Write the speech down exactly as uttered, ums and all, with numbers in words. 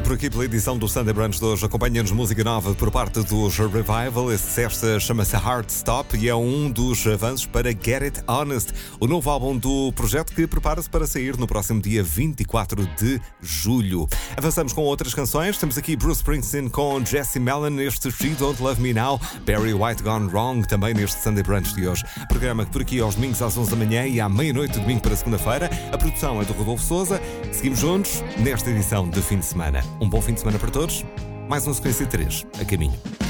por aqui pela edição do Sunday Brunch de hoje. Acompanha-nos música nova por parte dos Revival. Esse sexta chama-se Hard Stop e é um dos avanços para Get It Honest, o novo álbum do projeto que prepara-se para sair no próximo dia vinte e quatro de julho. Avançamos com outras canções. Temos aqui Bruce Springsteen com Jesse Mellon neste She Don't Love Me Now, Barry White Gone Wrong também neste Sunday Brunch de hoje. Programa que por aqui aos domingos às onze da manhã e à meia-noite de domingo para segunda-feira. A produção é do Rodolfo Sousa. Seguimos juntos nesta edição de fim de semana. Um bom fim de semana para todos. Mais uma sequência de três a caminho.